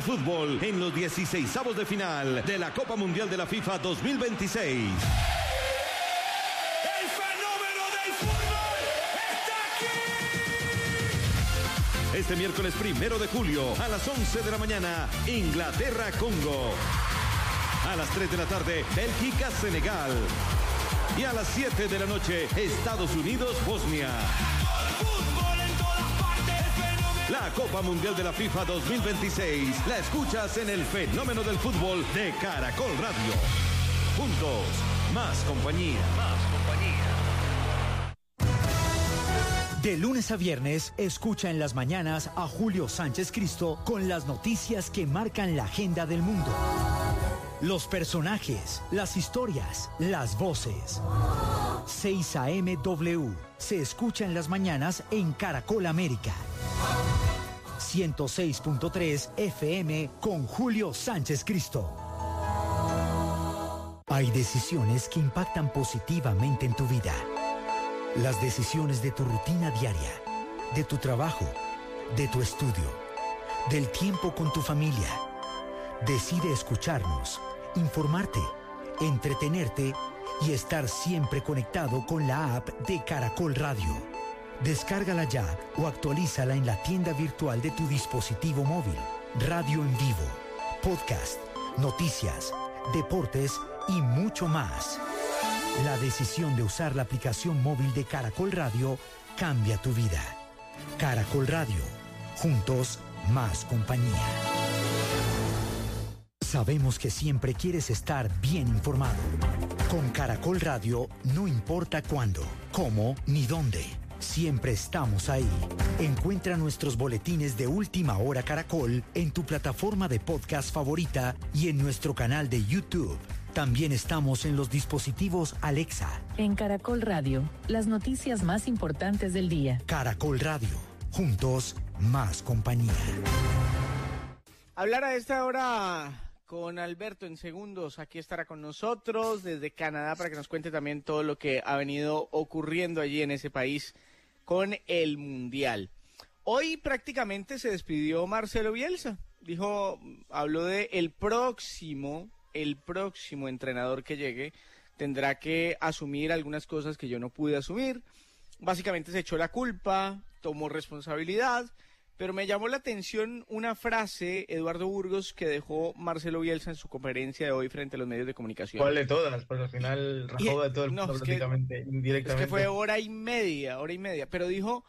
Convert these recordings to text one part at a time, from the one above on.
fútbol en los 16avos de final de la Copa Mundial de la FIFA 2026. Este miércoles 1 de julio a las 11 de la mañana, Inglaterra-Congo. A las 3 de la tarde, Bélgica-Senegal. Y a las 7 de la noche, Estados Unidos-Bosnia. La Copa Mundial de la FIFA 2026 la escuchas en el fenómeno del fútbol de Caracol Radio. Juntos, más compañía. De lunes a viernes, escucha en las mañanas a Julio Sánchez Cristo con las noticias que marcan la agenda del mundo. Los personajes, las historias, las voces. 6 AM W se escucha en las mañanas en Caracol América. 106.3 FM con Julio Sánchez Cristo. Hay decisiones que impactan positivamente en tu vida. Las decisiones de tu rutina diaria, de tu trabajo, de tu estudio, del tiempo con tu familia. Decide escucharnos, informarte, entretenerte y estar siempre conectado con la app de Caracol Radio. Descárgala ya o actualízala en la tienda virtual de tu dispositivo móvil. Radio en vivo, podcast, noticias, deportes y mucho más. La decisión de usar la aplicación móvil de Caracol Radio cambia tu vida. Caracol Radio. Juntos, más compañía. Sabemos que siempre quieres estar bien informado. Con Caracol Radio no importa cuándo, cómo ni dónde. Siempre estamos ahí. Encuentra nuestros boletines de Última Hora Caracol en tu plataforma de podcast favorita y en nuestro canal de YouTube. También estamos en los dispositivos Alexa. En Caracol Radio, las noticias más importantes del día. Caracol Radio. Juntos, más compañía. Hablar a esta hora con Alberto en segundos. Aquí estará con nosotros desde Canadá para que nos cuente también todo lo que ha venido ocurriendo allí en ese país con el Mundial. Hoy prácticamente se despidió Marcelo Bielsa. Habló de el próximo entrenador que llegue tendrá que asumir algunas cosas que yo no pude asumir. Básicamente se echó la culpa, tomó responsabilidad, pero me llamó la atención una frase, Eduardo Burgos, que dejó Marcelo Bielsa en su conferencia de hoy frente a los medios de comunicación. ¿Cuál de todas? Porque al final rajó de todo el mundo prácticamente, indirectamente. Es que fue hora y media, pero dijo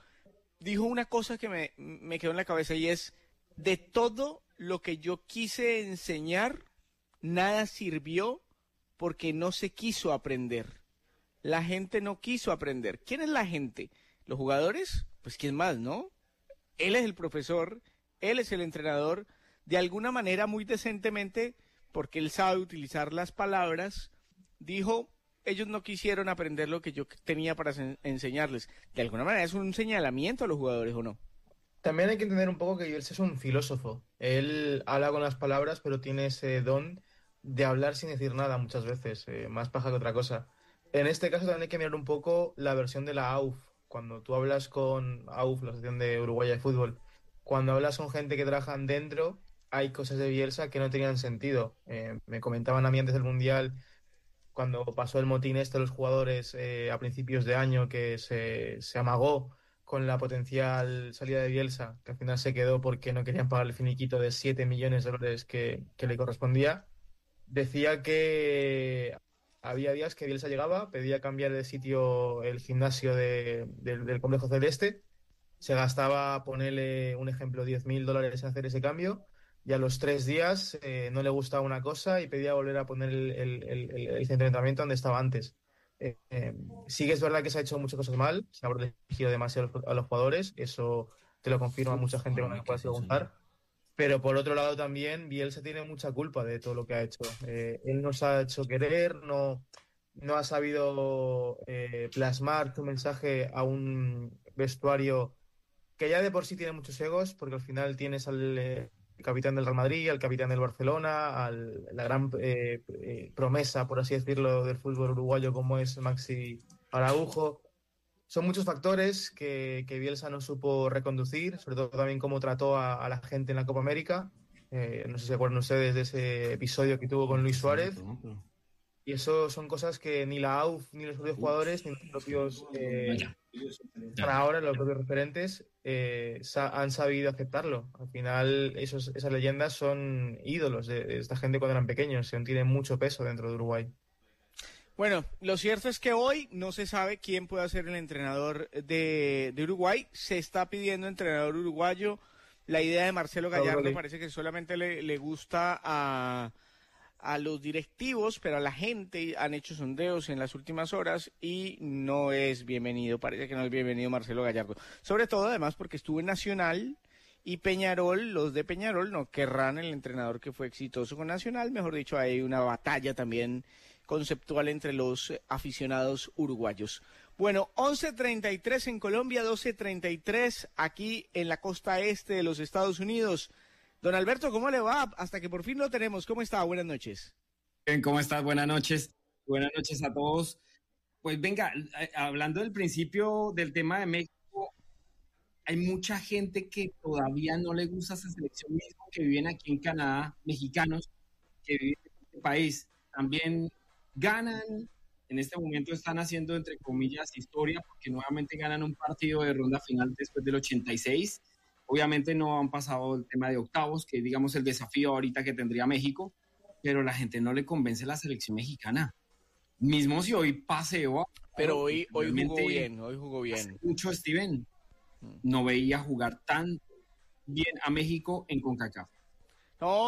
una cosa que me quedó en la cabeza y es, de todo lo que yo quise enseñar, nada sirvió porque no se quiso aprender. La gente no quiso aprender. ¿Quién es la gente? ¿Los jugadores? Pues ¿quién más, no? Él es el profesor, él es el entrenador, de alguna manera muy decentemente, porque él sabe utilizar las palabras, dijo, ellos no quisieron aprender lo que yo tenía para enseñarles. De alguna manera es un señalamiento a los jugadores, ¿o no? También hay que entender un poco que Bielsa es un filósofo. Él habla con las palabras, pero tiene ese don de hablar sin decir nada muchas veces, más paja que otra cosa. En este caso también hay que mirar un poco la versión de la AUF. Cuando tú hablas con AUF, la Asociación de Uruguaya de Fútbol, cuando hablas con gente que trabajan dentro, hay cosas de Bielsa que no tenían sentido. Me comentaban a mí antes del Mundial, cuando pasó el motín de los jugadores a principios de año, que se amagó con la potencial salida de Bielsa, que al final se quedó porque no querían pagar el finiquito de 7 millones de dólares que le correspondía. Decía que había días que Bielsa llegaba, pedía cambiar de sitio el gimnasio del Complejo Celeste, se gastaba, ponerle un ejemplo, $10.000 en hacer ese cambio, y a los 3 días no le gustaba una cosa y pedía volver a poner el centro de entrenamiento donde estaba antes. Sí que es verdad que se ha hecho muchas cosas mal, se ha protegido demasiado a los jugadores, eso te lo confirma mucha gente cuando me puedes preguntar. Pero por otro lado también Bielsa tiene mucha culpa de todo lo que ha hecho. Él nos ha hecho querer, no ha sabido plasmar su mensaje a un vestuario que ya de por sí tiene muchos egos, porque al final tienes al capitán del Real Madrid, al capitán del Barcelona, la gran promesa, por así decirlo, del fútbol uruguayo como es Maxi Araujo. Son muchos factores que Bielsa no supo reconducir, sobre todo también cómo trató a la gente en la Copa América, No sé si se acuerdan ustedes de ese episodio que tuvo con Luis Suárez. Y eso son cosas que ni la AUF, ni los propios jugadores, ni los propios ahora, los propios referentes han sabido aceptarlo. Al final, esas leyendas son ídolos de esta gente cuando eran pequeños, tienen mucho peso dentro de Uruguay. Bueno, lo cierto es que hoy no se sabe quién puede ser el entrenador de Uruguay. Se está pidiendo entrenador uruguayo. La idea de Marcelo Gallardo parece que solamente le gusta a los directivos, pero a la gente han hecho sondeos en las últimas horas y no es bienvenido. Parece que no es bienvenido Marcelo Gallardo. Sobre todo, además, porque estuvo en Nacional y Peñarol, los de Peñarol no querrán el entrenador que fue exitoso con Nacional. Mejor dicho, hay una batalla también conceptual entre los aficionados uruguayos. Bueno, 11:33 en Colombia, 12:33 aquí en la costa este de los Estados Unidos. Don Alberto, ¿cómo le va? Hasta que por fin lo tenemos. ¿Cómo está? Buenas noches. Bien, ¿cómo estás? Buenas noches. Buenas noches a todos. Pues venga, hablando del principio del tema de México, hay mucha gente que todavía no le gusta esa selección mismo que viven aquí en Canadá, mexicanos que viven en este país. También ganan, en este momento están haciendo, entre comillas, historia, porque nuevamente ganan un partido de ronda final después del 86. Obviamente no han pasado el tema de octavos, que digamos el desafío ahorita que tendría México, pero la gente no le convence la selección mexicana. Mismo si hoy paseo. Pero hoy jugó bien. Hace mucho, Steven, no veía jugar tan bien a México en CONCACAF. No,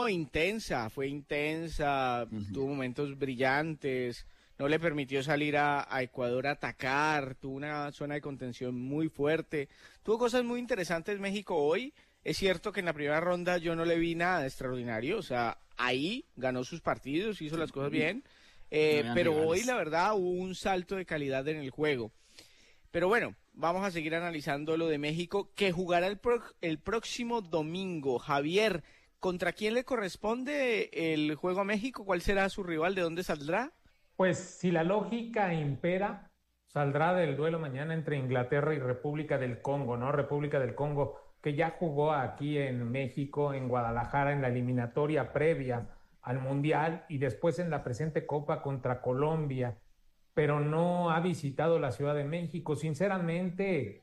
fue intensa, tuvo momentos brillantes, no le permitió salir a Ecuador a atacar, tuvo una zona de contención muy fuerte, tuvo cosas muy interesantes México hoy. Es cierto que en la primera ronda yo no le vi nada extraordinario, o sea, ahí ganó sus partidos, hizo las cosas bien, pero hoy la verdad hubo un salto de calidad en el juego. Pero bueno, vamos a seguir analizando lo de México, que jugará el próximo domingo. Javier, ¿contra quién le corresponde el juego a México? ¿Cuál será su rival? ¿De dónde saldrá? Pues si la lógica impera, saldrá del duelo mañana entre Inglaterra y República del Congo, ¿no? República del Congo, que ya jugó aquí en México, en Guadalajara, en la eliminatoria previa al Mundial y después en la presente Copa contra Colombia, pero no ha visitado la Ciudad de México. Sinceramente,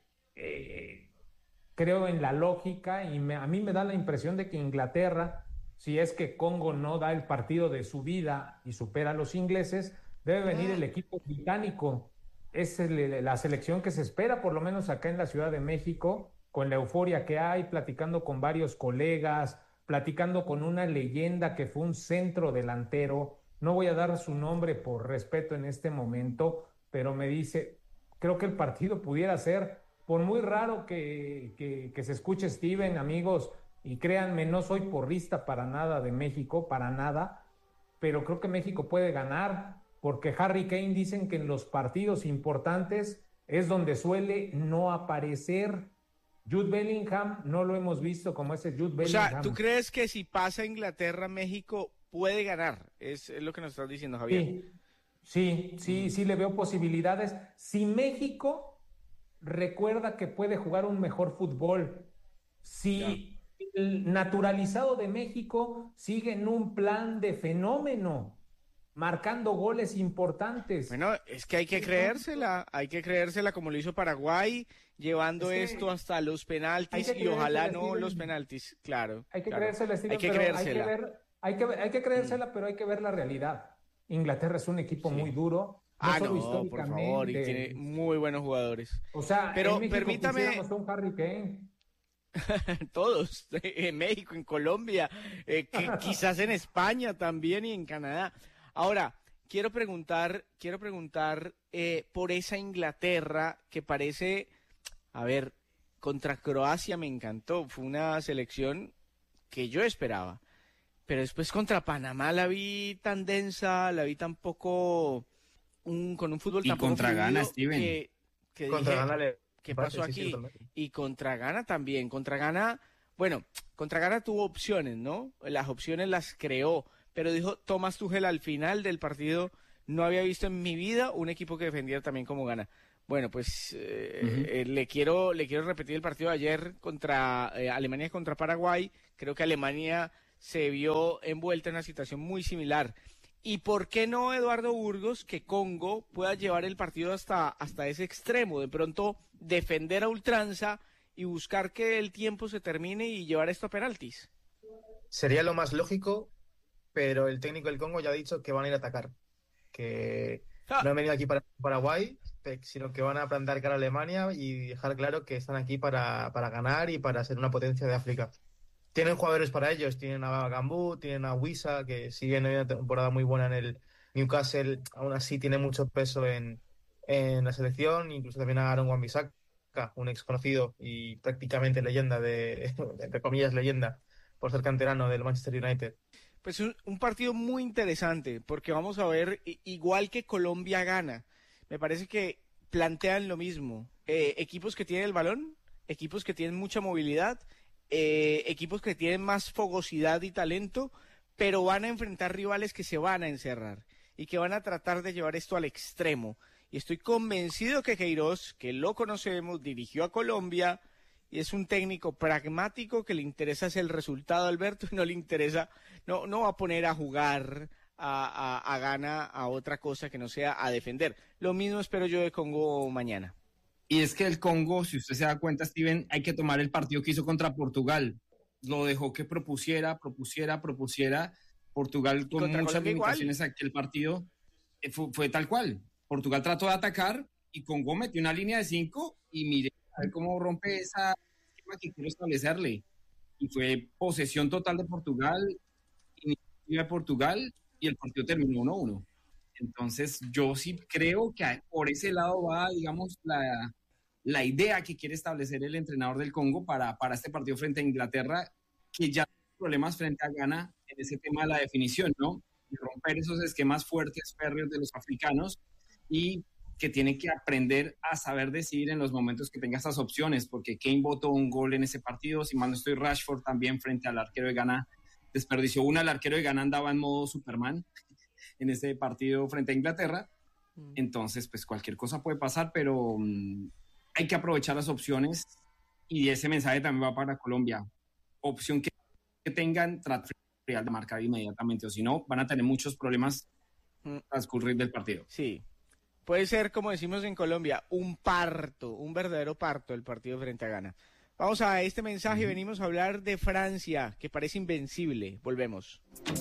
creo en la lógica y a mí me da la impresión de que Inglaterra, si es que Congo no da el partido de su vida y supera a los ingleses, debe venir el equipo británico. Es la selección que se espera, por lo menos acá en la Ciudad de México, con la euforia que hay, platicando con varios colegas, platicando con una leyenda que fue un centro delantero. No voy a dar su nombre por respeto en este momento, pero me dice, creo que el partido pudiera ser, por muy raro que se escuche, Steven, amigos, y créanme, no soy porrista para nada de México, para nada, pero creo que México puede ganar, porque Harry Kane dicen que en los partidos importantes es donde suele no aparecer. Jude Bellingham no lo hemos visto como ese Jude Bellingham. O sea, ¿tú crees que si pasa Inglaterra, México puede ganar? Es lo que nos estás diciendo, Javier. Sí, le veo posibilidades. Si México recuerda que puede jugar un mejor fútbol, si el naturalizado de México sigue en un plan de fenómeno, marcando goles importantes. Bueno, es que hay que creérsela como lo hizo Paraguay, llevando esto hasta los penaltis y ojalá no Steven. Los penaltis, claro. Hay que creérsela, Steven, hay que creérsela. Hay que creérsela, pero hay que ver la realidad. Inglaterra es un equipo muy duro. No, por favor, y tiene muy buenos jugadores. O sea, pero en México permítame. Un Harry Kane. Todos, en México, en Colombia, quizás en España también y en Canadá. Ahora, quiero preguntar por esa Inglaterra que parece, a ver, contra Croacia me encantó, fue una selección que yo esperaba, pero después contra Panamá la vi tan densa, la vi tan poco, con un fútbol tan poco contra fluido, Ghana, Steven. que contra dije, Ghana ¿qué pasó aquí? Sí, y contra Ghana también, contra Ghana tuvo opciones, ¿no? Las opciones las creó, pero dijo Thomas Tuchel al final del partido, no había visto en mi vida un equipo que defendiera también como Ghana. Bueno, pues le quiero repetir el partido de ayer contra Alemania contra Paraguay. Creo que Alemania se vio envuelta en una situación muy similar. ¿Y por qué no, Eduardo Burgos, que Congo pueda llevar el partido hasta ese extremo? De pronto defender a ultranza y buscar que el tiempo se termine y llevar esto a penaltis. Sería lo más lógico, pero el técnico del Congo ya ha dicho que van a ir a atacar. Que no han venido aquí para Paraguay, sino que van a plantar cara a Alemania y dejar claro que están aquí para ganar y para ser una potencia de África. Tienen jugadores para ellos, tienen a Gambú, tienen a Wissa, que si bien hay una temporada muy buena en el Newcastle, aún así tiene mucho peso en la selección, incluso también a Aaron Wan-Bissaka, un ex conocido y prácticamente leyenda, entre comillas leyenda, por ser canterano del Manchester United. Pues un partido muy interesante, porque vamos a ver, igual que Colombia gana, me parece que plantean lo mismo, equipos que tienen el balón, equipos que tienen mucha movilidad, equipos que tienen más fogosidad y talento, pero van a enfrentar rivales que se van a encerrar y que van a tratar de llevar esto al extremo. Y estoy convencido que Queiroz, que lo conocemos, dirigió a Colombia y es un técnico pragmático que le interesa es el resultado, Alberto, y no le interesa, no va a poner a jugar a Ghana a otra cosa que no sea a defender. Lo mismo espero yo de Congo mañana. Y es que el Congo, si usted se da cuenta, Steven, hay que tomar el partido que hizo contra Portugal. Lo dejó que propusiera. Portugal con muchas limitaciones aquí el partido fue tal cual. Portugal trató de atacar y Congo metió una línea de 5 y mire a ver cómo rompe esa esquema que quiero establecerle. Y fue posesión total de Portugal, iniciativa de Portugal y el partido terminó 1-1. Entonces, yo sí creo que por ese lado va, digamos, la idea que quiere establecer el entrenador del Congo para este partido frente a Inglaterra, que ya tiene problemas frente a Ghana en ese tema de la definición, ¿no? Y romper esos esquemas fuertes, férreos de los africanos y que tiene que aprender a saber decidir en los momentos que tenga esas opciones, porque Kane botó un gol en ese partido, si mal no estoy, Rashford también frente al arquero de Ghana desperdició una, el arquero de Ghana andaba en modo Superman en ese partido frente a Inglaterra. Entonces, pues cualquier cosa puede pasar, pero hay que aprovechar las opciones y ese mensaje también va para Colombia. Opción que tengan, tratar de marcar inmediatamente, o si no, van a tener muchos problemas al transcurrir del partido. Sí, puede ser, como decimos en Colombia, un verdadero parto el partido frente a Ghana. Vamos a este mensaje y venimos a hablar de Francia, que parece invencible. Volvemos.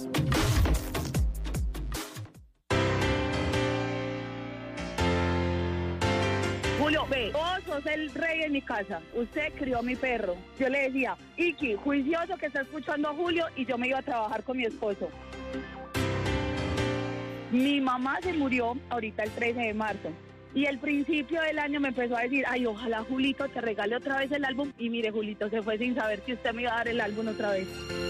Julio, ve, vos sos el rey en mi casa. Usted crió a mi perro. Yo le decía, Iki, juicioso que está escuchando a Julio, y yo me iba a trabajar con mi esposo. Mi mamá se murió ahorita el 13 de marzo. Y al principio del año me empezó a decir, ay, ojalá Julito te regale otra vez el álbum. Y mire, Julito se fue sin saber que usted me iba a dar el álbum otra vez.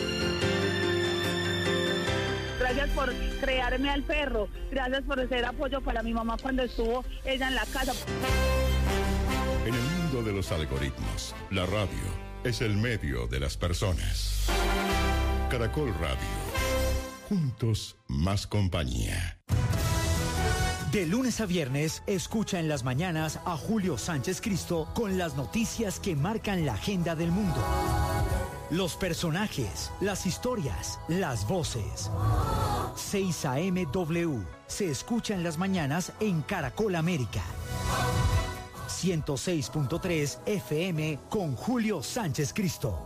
Gracias por crearme al perro. Gracias por ser apoyo para mi mamá cuando estuvo ella en la casa. En el mundo de los algoritmos, la radio es el medio de las personas. Caracol Radio. Juntos, más compañía. De lunes a viernes, escucha en las mañanas a Julio Sánchez Cristo con las noticias que marcan la agenda del mundo. Los personajes, las historias, las voces. 6 AM W se escucha en las mañanas en Caracol América. 106.3 FM con Julio Sánchez Cristo.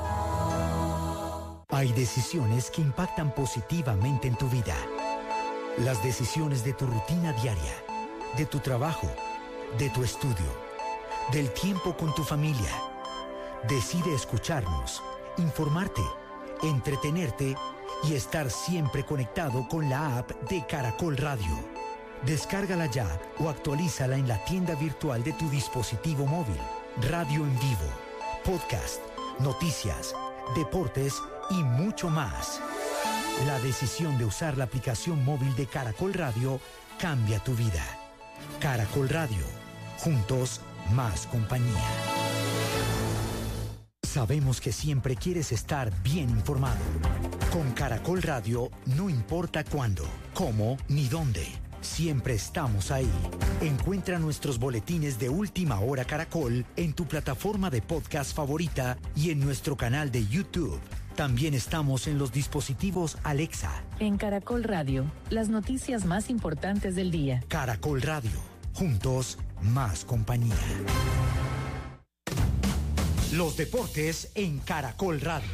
Hay decisiones que impactan positivamente en tu vida. Las decisiones de tu rutina diaria, de tu trabajo, de tu estudio, del tiempo con tu familia. Decide escucharnos, informarte, entretenerte y estar siempre conectado con la app de Caracol Radio. Descárgala ya o actualízala en la tienda virtual de tu dispositivo móvil. Radio en vivo, podcast, noticias, deportes y mucho más. La decisión de usar la aplicación móvil de Caracol Radio cambia tu vida. Caracol Radio. Juntos, más compañía. Sabemos que siempre quieres estar bien informado. Con Caracol Radio no importa cuándo, cómo ni dónde. Siempre estamos ahí. Encuentra nuestros boletines de Última Hora Caracol en tu plataforma de podcast favorita y en nuestro canal de YouTube. También estamos en los dispositivos Alexa. En Caracol Radio, las noticias más importantes del día. Caracol Radio, juntos más compañía. Los deportes en Caracol Radio.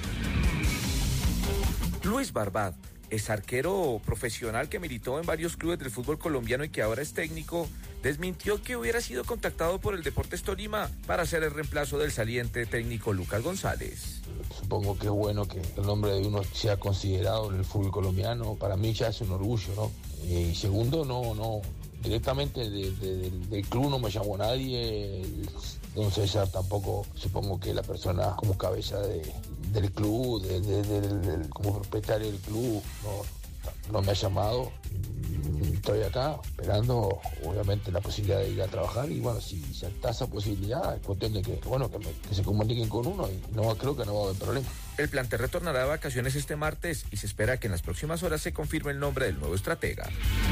Luis Barbat es arquero profesional que militó en varios clubes del fútbol colombiano y que ahora es técnico, desmintió que hubiera sido contactado por el Deportes Tolima para ser el reemplazo del saliente técnico Lucas González. Supongo que es bueno que el nombre de uno sea considerado en el fútbol colombiano. Para mí ya es un orgullo, ¿no? Y segundo, no, directamente del club no me llamó nadie. Don César tampoco, supongo que la persona como cabeza del club, como propietario del club, no me ha llamado. Estoy acá esperando, obviamente, la posibilidad de ir a trabajar y bueno, si se da esa posibilidad, es cuestión de que se comuniquen con uno y creo que no va a haber problema. El plantel retornará de vacaciones este martes y se espera que en las próximas horas se confirme el nombre del nuevo estratega.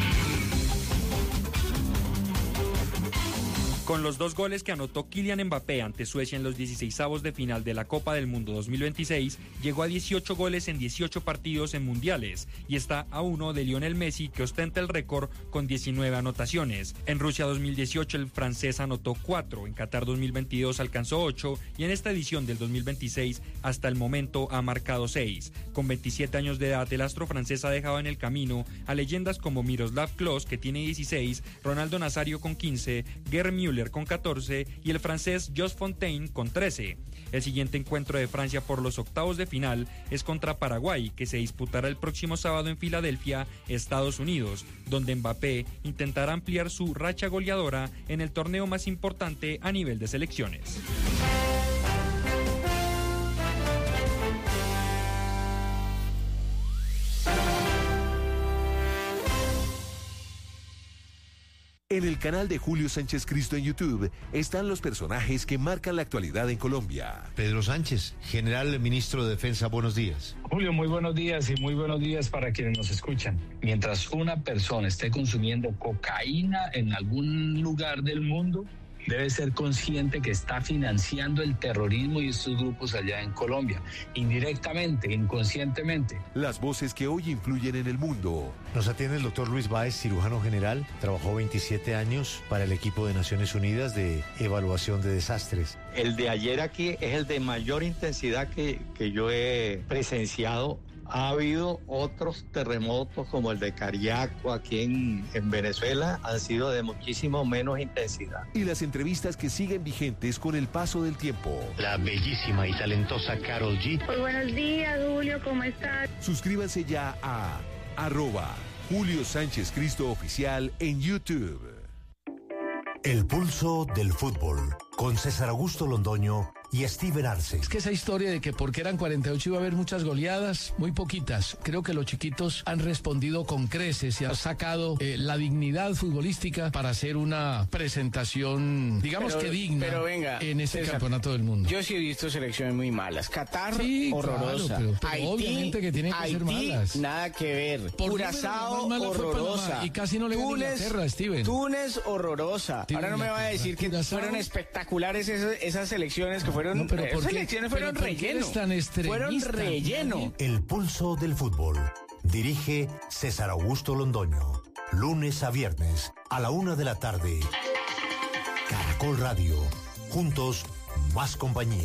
Con los 2 goles que anotó Kylian Mbappé ante Suecia en los 16avos de final de la Copa del Mundo 2026, llegó a 18 goles en 18 partidos en mundiales y está a 1 de Lionel Messi, que ostenta el récord con 19 anotaciones. En Rusia 2018 el francés anotó 4, en Qatar 2022 alcanzó 8 y en esta edición del 2026 hasta el momento ha marcado 6. Con 27 años de edad, el astro francés ha dejado en el camino a leyendas como Miroslav Klose, que tiene 16, Ronaldo Nazario con 15, Gerd Müller con 14 y el francés Jos Fontaine con 13. El siguiente encuentro de Francia por los octavos de final es contra Paraguay, que se disputará el próximo sábado en Filadelfia, Estados Unidos, donde Mbappé intentará ampliar su racha goleadora en el torneo más importante a nivel de selecciones. En el canal de Julio Sánchez Cristo en YouTube están los personajes que marcan la actualidad en Colombia. Pedro Sánchez, general ministro de Defensa, buenos días. Julio, muy buenos días y muy buenos días para quienes nos escuchan. Mientras una persona esté consumiendo cocaína en algún lugar del mundo, debe ser consciente que está financiando el terrorismo y estos grupos allá en Colombia, indirectamente, inconscientemente. Las voces que hoy influyen en el mundo. Nos atiende el doctor Luis Báez, cirujano general. Trabajó 27 años para el equipo de Naciones Unidas de evaluación de desastres. El de ayer aquí es el de mayor intensidad que yo he presenciado. Ha habido otros terremotos como el de Cariaco aquí en Venezuela, han sido de muchísimo menos intensidad. Y las entrevistas que siguen vigentes con el paso del tiempo. La bellísima y talentosa Karol G. Muy buenos días, Julio, ¿cómo estás? Suscríbanse ya a @Julio Sánchez Cristo Oficial en YouTube. El pulso del fútbol, con César Augusto Londoño y Steven Arce. Es que esa historia de que porque eran 48 iba a haber muchas goleadas, muy poquitas. Creo que los chiquitos han respondido con creces y han sacado la dignidad futbolística para hacer una presentación, digamos que digna, pero venga, en este César, campeonato del mundo. Yo sí he visto selecciones muy malas. Qatar, sí, horrorosa. Claro, pero Haití, obviamente que tienen que ser malas. Nada que ver. Curazao, horrorosa. Y casi no le gana Inglaterra, Steven. Túnez, horrorosa. Ahora no me va a decir que fueron espectaculares esas selecciones que fueron. No, pero esas selecciones fueron relleno. Fueron relleno. El pulso del fútbol. Dirige César Augusto Londoño. Lunes a viernes a la 1 de la tarde. Caracol Radio. Juntos, más compañía.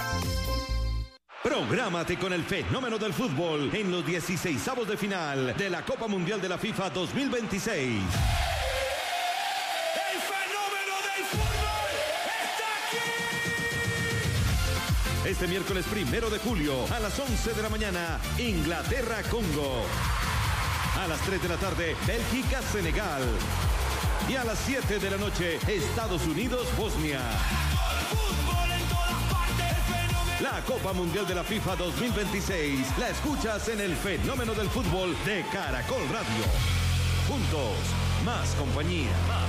Prográmate con el fenómeno del fútbol en los 16avos de final de la Copa Mundial de la FIFA 2026. Este miércoles 1 de julio a las 11 de la mañana, Inglaterra-Congo. A las 3 de la tarde, Bélgica-Senegal. Y a las 7 de la noche, Estados Unidos-Bosnia. La Copa Mundial de la FIFA 2026 la escuchas en el fenómeno del fútbol de Caracol Radio. Juntos, más compañía.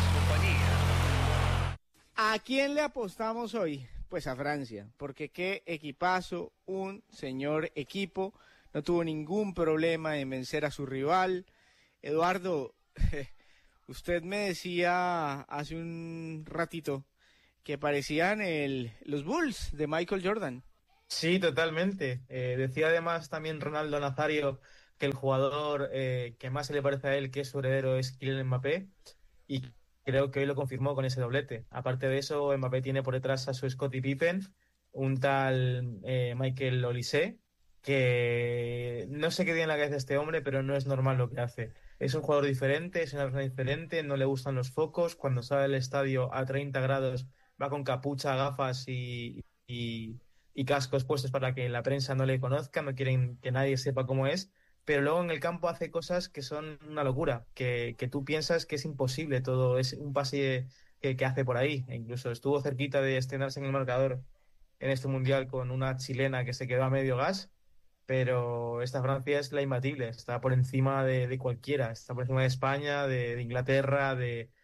¿A quién le apostamos hoy? Pues a Francia, porque qué equipazo, un señor equipo, no tuvo ningún problema en vencer a su rival. Eduardo, usted me decía hace un ratito que parecían los Bulls de Michael Jordan. Sí, totalmente. Decía además también Ronaldo Nazario que el jugador que más se le parece a él, que es su heredero, es Kylian Mbappé, y creo que hoy lo confirmó con ese doblete. Aparte de eso, Mbappé tiene por detrás a su Scottie Pippen, un tal Michael Olise, que no sé qué tiene en la cabeza este hombre, pero no es normal lo que hace. Es un jugador diferente, es una persona diferente, no le gustan los focos, cuando sale del estadio a 30 grados va con capucha, gafas y cascos puestos para que la prensa no le conozca, no quieren que nadie sepa cómo es, pero luego en el campo hace cosas que son una locura, que tú piensas que es imposible, todo es un pase que hace por ahí, e incluso estuvo cerquita de estrenarse en el marcador en este mundial con una chilena que se quedó a medio gas, pero esta Francia es la imbatible, está por encima de cualquiera, está por encima de España, de Inglaterra,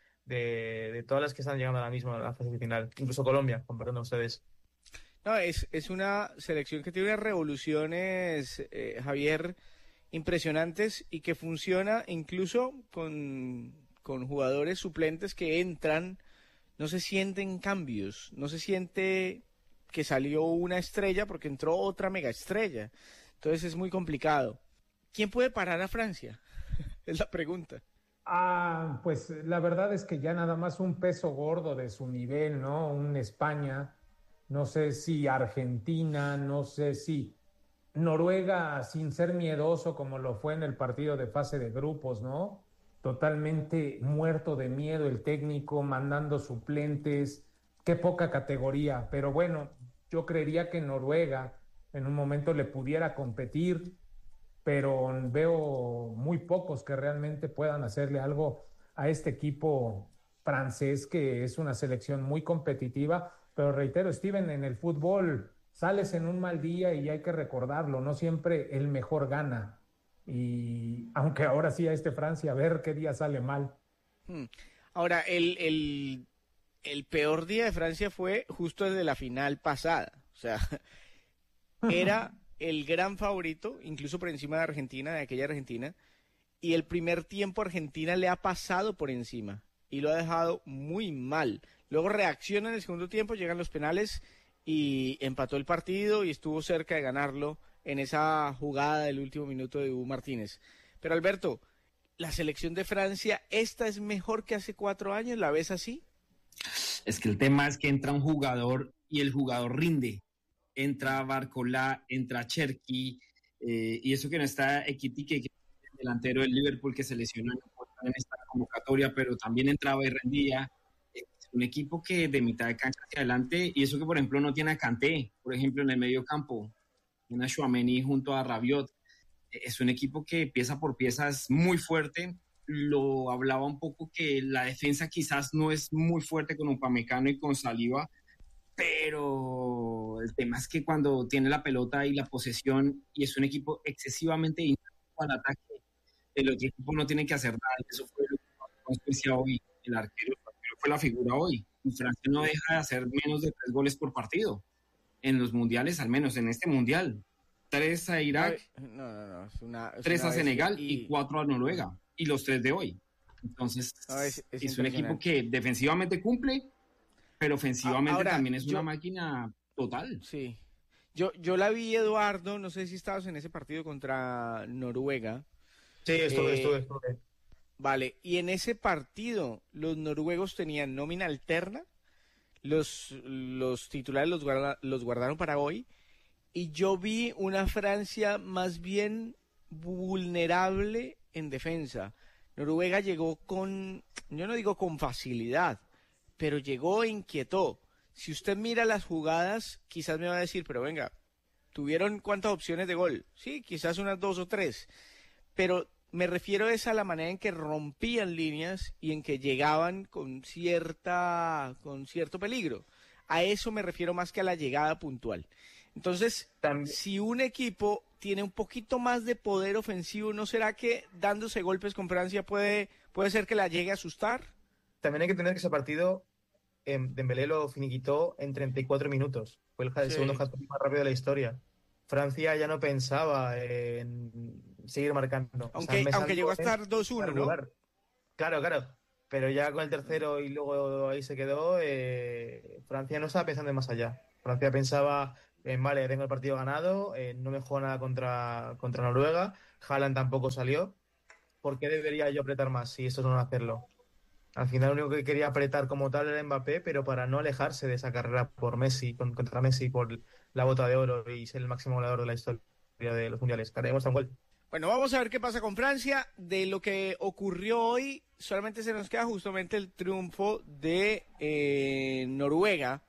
de todas las que están llegando ahora mismo a la fase final, incluso Colombia, con perdón a ustedes. No, es una selección que tiene unas revoluciones, Javier, impresionantes y que funciona incluso con jugadores suplentes que entran, no se sienten cambios, no se siente que salió una estrella porque entró otra mega estrella. Entonces es muy complicado. ¿Quién puede parar a Francia? Es la pregunta. Pues la verdad es que ya nada más un peso gordo de su nivel, ¿no? Un España, no sé si Argentina, no sé si Noruega, sin ser miedoso como lo fue en el partido de fase de grupos, ¿no? Totalmente muerto de miedo el técnico, mandando suplentes, qué poca categoría, pero bueno, yo creería que Noruega en un momento le pudiera competir, pero veo muy pocos que realmente puedan hacerle algo a este equipo francés, que es una selección muy competitiva, pero reitero, Steven, en el fútbol sales en un mal día y hay que recordarlo, no siempre el mejor gana, y aunque ahora sí a Francia, a ver qué día sale mal. Ahora, el peor día de Francia fue justo desde la final pasada, o sea, era el gran favorito, incluso por encima de Argentina, de aquella Argentina, y el primer tiempo Argentina le ha pasado por encima y lo ha dejado muy mal. Luego reacciona en el segundo tiempo, llegan los penales y empató el partido y estuvo cerca de ganarlo en esa jugada del último minuto de Hugo Martínez. Pero Alberto, la selección de Francia, ¿esta es mejor que hace 4 años? ¿La ves así? Es que el tema es que entra un jugador y el jugador rinde. Entra Barcola, entra Cherki, y eso que no está Ekitike, que es el delantero del Liverpool que se lesionó en esta convocatoria, pero también entraba y rendía. Es un equipo que de mitad de cancha hacia adelante, y eso que por ejemplo no tiene a Kanté, por ejemplo en el medio campo, una Tchouaméni junto a Rabiot. Es un equipo que pieza por pieza es muy fuerte. Lo hablaba un poco que la defensa quizás no es muy fuerte con Upamecano y con Saliba, pero el tema es que cuando tiene la pelota y la posesión y es un equipo excesivamente intenso al ataque, el otro equipo no tiene que hacer nada. Eso fue lo que pasó hoy. El arquero fue la figura hoy. Y Francia no deja de hacer menos de 3 goles por partido. En los mundiales, al menos en este mundial. 3 a Irak, No, 3 a Senegal y 4 a Noruega. Y los 3 de hoy. Entonces, es un equipo que defensivamente cumple, pero ofensivamente ahora, también es una máquina total. Sí. Yo la vi, Eduardo, no sé si estabas en ese partido contra Noruega. Sí, estuve. Vale, y en ese partido los noruegos tenían nómina alterna, los titulares los guardaron para hoy, y yo vi una Francia más bien vulnerable en defensa. Noruega llegó yo no digo con facilidad, pero llegó e inquietó. Si usted mira las jugadas, quizás me va a decir, pero venga, ¿tuvieron cuántas opciones de gol? Sí, quizás unas 2 o 3, pero me refiero a la manera en que rompían líneas y en que llegaban con cierto peligro. A eso me refiero más que a la llegada puntual. Entonces, si un equipo tiene un poquito más de poder ofensivo, ¿no será que dándose golpes con Francia puede ser que la llegue a asustar? También hay que tener que ese partido Dembélé lo finiquitó en 34 minutos. Fue el segundo hat-trick más rápido de la historia. Francia ya no pensaba en seguir marcando. Aunque llegó a estar 2-1, ¿no? Claro. Pero ya con el tercero y luego ahí se quedó, Francia no estaba pensando en más allá. Francia pensaba vale, tengo el partido ganado, no me juego nada contra Noruega, Haaland tampoco salió. ¿Por qué debería yo apretar más si esto es no hacerlo? Al final lo único que quería apretar como tal era Mbappé, pero para no alejarse de esa carrera por Messi, contra Messi por la bota de oro y ser el máximo goleador de la historia de los mundiales. Haremos un gol. Bueno, vamos a ver qué pasa con Francia. De lo que ocurrió hoy, solamente se nos queda justamente el triunfo de Noruega,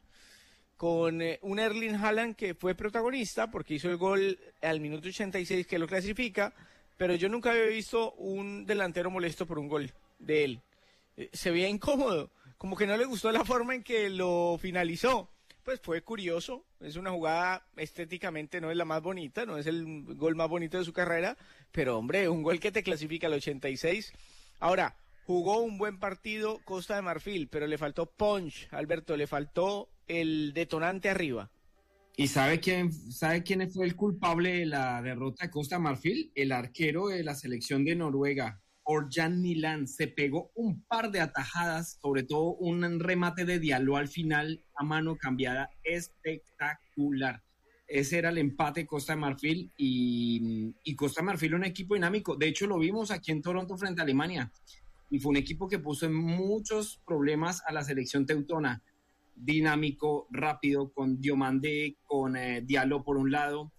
con un Erling Haaland que fue protagonista porque hizo el gol al minuto 86 que lo clasifica, pero yo nunca había visto un delantero molesto por un gol de él. Se veía incómodo, como que no le gustó la forma en que lo finalizó. Pues fue curioso, es una jugada estéticamente no es la más bonita, no es el gol más bonito de su carrera, pero hombre, un gol que te clasifica al 86. Ahora, jugó un buen partido Costa de Marfil, pero le faltó punch, Alberto, le faltó el detonante arriba. ¿Y sabe quién fue el culpable de la derrota de Costa de Marfil? El arquero de la selección de Noruega, Orjan Niland. Se pegó un par de atajadas, sobre todo un remate de Diallo al final a mano cambiada espectacular. Ese era el empate de Costa de Marfil y Costa de Marfil un equipo dinámico. De hecho, lo vimos aquí en Toronto frente a Alemania y fue un equipo que puso en muchos problemas a la selección teutona. Dinámico, rápido, con Diomandé, con Diallo por un lado.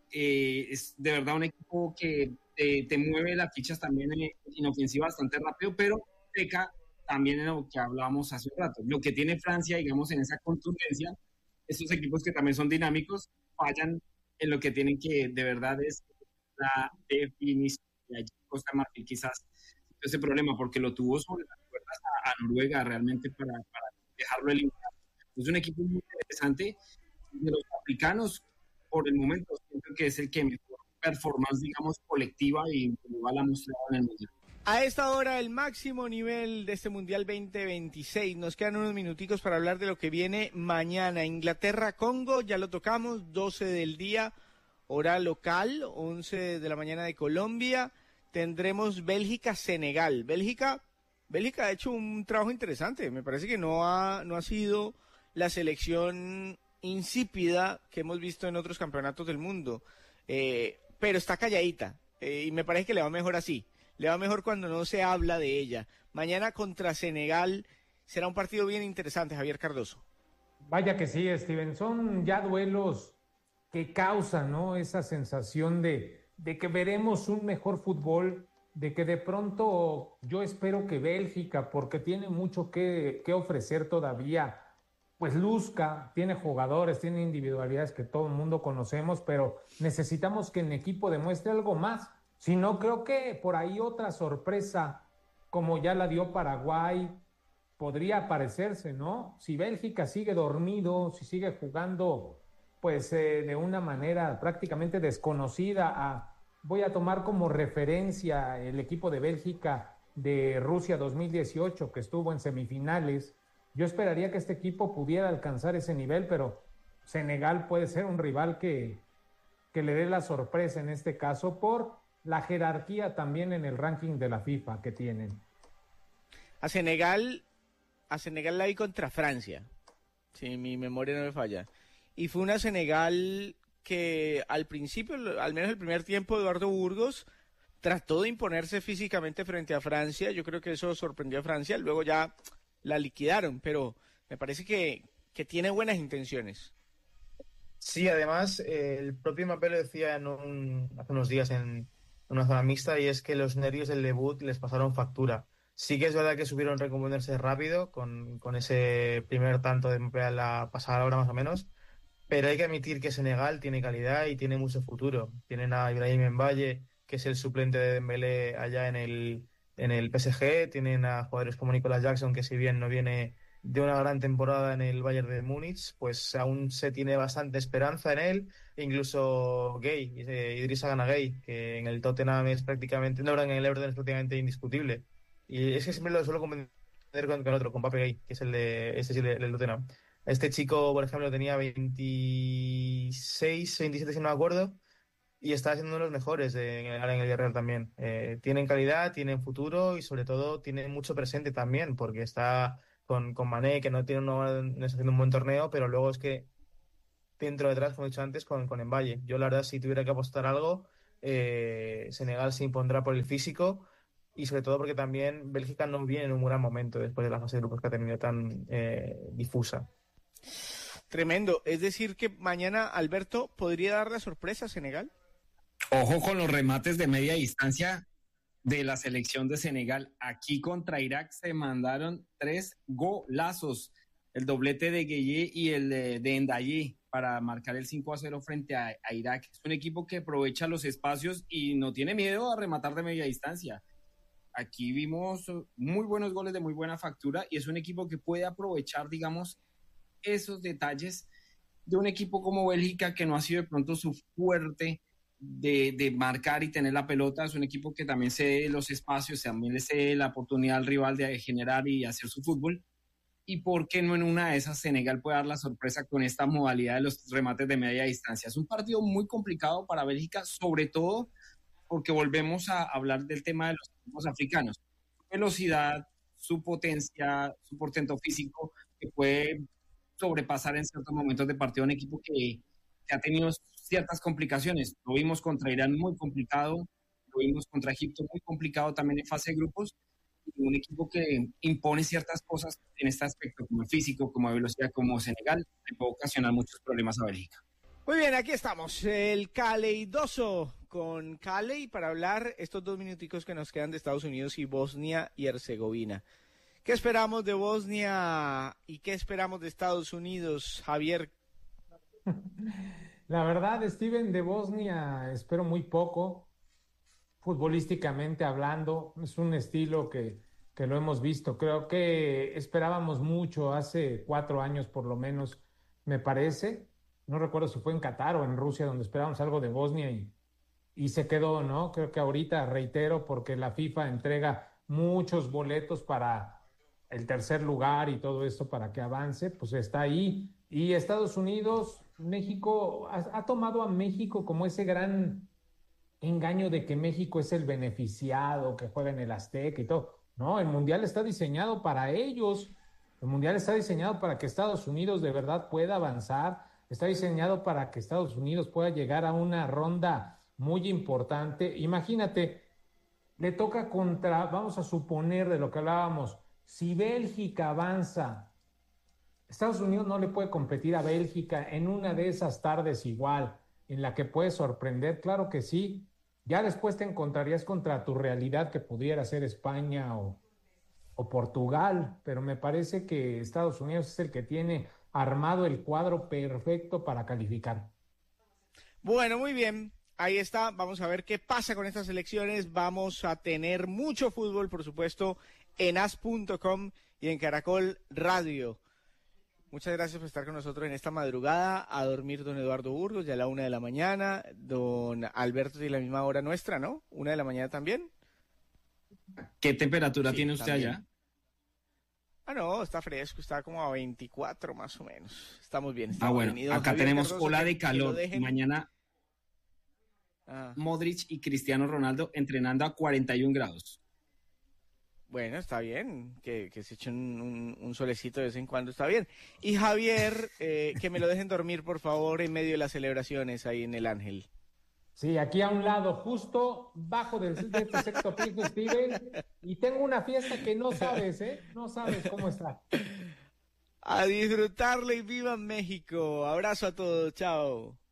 Es de verdad un equipo que te mueve las fichas también en ofensiva bastante rápido, pero peca también en lo que hablábamos hace un rato. Lo que tiene Francia, digamos, en esa contundencia, estos equipos que también son dinámicos, fallan en lo que tienen que, de verdad, es la definición. Y allí Costa de Marfil quizás ese problema, porque lo tuvo sobre las cuerdas a Noruega realmente para dejarlo eliminar. Es un equipo muy interesante. De los africanos, por el momento, siento que es el que mejor performance, digamos, colectiva y individual ha mostrado en el mundial. A esta hora, el máximo nivel de este Mundial 2026. Nos quedan unos minuticos para hablar de lo que viene mañana. Inglaterra-Congo, ya lo tocamos, 12 del día, hora local, 11 de la mañana de Colombia. Tendremos Bélgica-Senegal. Bélgica ha hecho un trabajo interesante. Me parece que no ha sido la selección insípida que hemos visto en otros campeonatos del mundo. Pero está calladita y me parece que le va mejor así. Le va mejor cuando no se habla de ella. Mañana contra Senegal será un partido bien interesante, Javier Cardoso. Vaya que sí, Steven. Son ya duelos que causan, ¿no?, esa sensación de que veremos un mejor fútbol, de que de pronto yo espero que Bélgica, porque tiene mucho que ofrecer todavía, pues luzca, tiene jugadores, tiene individualidades que todo el mundo conocemos, pero necesitamos que en equipo demuestre algo más. Si no, creo que por ahí otra sorpresa, como ya la dio Paraguay, podría aparecerse, ¿no? Si Bélgica sigue dormido, si sigue jugando, pues de una manera prácticamente desconocida, voy a tomar como referencia el equipo de Bélgica de Rusia 2018, que estuvo en semifinales. Yo esperaría que este equipo pudiera alcanzar ese nivel, pero Senegal puede ser un rival que le dé la sorpresa en este caso por la jerarquía también en el ranking de la FIFA que tienen. A Senegal la vi contra Francia, si mi memoria no me falla. Y fue una Senegal que al principio, al menos el primer tiempo, Eduardo Burgos trató de imponerse físicamente frente a Francia. Yo creo que eso sorprendió a Francia. Luego ya la liquidaron, pero me parece que tiene buenas intenciones. Sí, además, el propio Mbappé lo decía hace unos días en una zona mixta, y es que los nervios del debut les pasaron factura. Sí que es verdad que supieron recomponerse rápido con ese primer tanto de Mbappé a la pasada hora más o menos, pero hay que admitir que Senegal tiene calidad y tiene mucho futuro. Tienen a Ibrahim Mbaye, que es el suplente de Dembélé allá en el PSG, tienen a jugadores como Nicolas Jackson, que si bien no viene de una gran temporada en el Bayern de Múnich, pues aún se tiene bastante esperanza en él. Incluso Idrissa Gana Gueye, que en el Tottenham es prácticamente, no, en el Everton es prácticamente indiscutible. Y es que siempre lo suelo confundir con otro, con Pape Gueye, que es el del Tottenham. Este chico, por ejemplo, tenía 26, 27, si no me acuerdo, y está siendo uno de los mejores en el Villarreal también. Tienen calidad, tienen futuro y sobre todo tienen mucho presente también, porque está con Mané, que no está haciendo un buen torneo, pero luego es que dentro detrás, como he dicho antes, con Mbaye. Yo la verdad, si tuviera que apostar algo, Senegal se impondrá por el físico y sobre todo porque también Bélgica no viene en un gran momento después de la fase de grupos que ha tenido tan difusa. Tremendo. Es decir que mañana Alberto podría dar la sorpresa a Senegal. Ojo con los remates de media distancia de la selección de Senegal. Aquí contra Irak se mandaron 3 golazos. El doblete de Gueye y el de Ndaye para marcar el 5-0 frente a Irak. Es un equipo que aprovecha los espacios y no tiene miedo a rematar de media distancia. Aquí vimos muy buenos goles de muy buena factura y es un equipo que puede aprovechar, digamos, esos detalles de un equipo como Bélgica, que no ha sido de pronto su fuerte de marcar y tener la pelota. Es un equipo que también cede los espacios, también le cede la oportunidad al rival de generar y hacer su fútbol. ¿Y por qué no en una de esas Senegal puede dar la sorpresa con esta modalidad de los remates de media distancia? Es un partido muy complicado para Bélgica, sobre todo porque volvemos a hablar del tema de los equipos africanos. Su velocidad, su potencia, su portento físico, que puede sobrepasar en ciertos momentos de partido un equipo que ha tenido ciertas complicaciones. Lo vimos contra Irán muy complicado, lo vimos contra Egipto muy complicado también en fase de grupos, y un equipo que impone ciertas cosas en este aspecto, como el físico, como de velocidad, como Senegal, le puede ocasionar muchos problemas a Bélgica. Muy bien, aquí estamos, el Caleidoso con Caley para hablar estos 2 minuticos que nos quedan de Estados Unidos y Bosnia y Herzegovina. ¿Qué esperamos de Bosnia y qué esperamos de Estados Unidos, Javier? La verdad, Steven, de Bosnia espero muy poco, futbolísticamente hablando. Es un estilo que lo hemos visto. Creo que esperábamos mucho hace 4 años por lo menos, me parece. No recuerdo si fue en Qatar o en Rusia donde esperábamos algo de Bosnia y se quedó, ¿no? Creo que ahorita, reitero, porque la FIFA entrega muchos boletos para el tercer lugar y todo esto para que avance, pues está ahí. Y Estados Unidos, México, ha tomado a México como ese gran engaño de que México es el beneficiado, que juega en el Azteca y todo. No, el Mundial está diseñado para ellos. El Mundial está diseñado para que Estados Unidos de verdad pueda avanzar. Está diseñado para que Estados Unidos pueda llegar a una ronda muy importante. Imagínate, le toca contra, vamos a suponer de lo que hablábamos, si Bélgica avanza, Estados Unidos no le puede competir a Bélgica en una de esas tardes igual, en la que puede sorprender, claro que sí. Ya después te encontrarías contra tu realidad, que pudiera ser España o Portugal, pero me parece que Estados Unidos es el que tiene armado el cuadro perfecto para calificar. Bueno, muy bien. Ahí está, vamos a ver qué pasa con estas elecciones. Vamos a tener mucho fútbol, por supuesto, en as.com y en Caracol Radio. Muchas gracias por estar con nosotros en esta madrugada. A dormir, don Eduardo Burgos, ya a la 1 de la mañana. Don Alberto, de la misma hora nuestra, ¿no? 1 de la mañana también. ¿Qué temperatura Sí, tiene usted también. allá? Ah, no, está fresco, está como a 24 más o menos. Estamos bien. Ah, Estamos bueno, bien. Y don acá Javier tenemos Cardoso, ola que de lo calor. dejen- Mañana Ah, Modric y Cristiano Ronaldo entrenando a 41 grados. bueno, está bien, que se echen un solecito de vez en cuando, está bien. Y Javier, que me lo dejen dormir, por favor, en medio de las celebraciones ahí en el Ángel. Sí, aquí a un lado, justo bajo del sexto piso, Steven, y tengo una fiesta que no sabes, ¿eh? No sabes cómo está. A disfrutarle y viva México. Abrazo a todos, chao.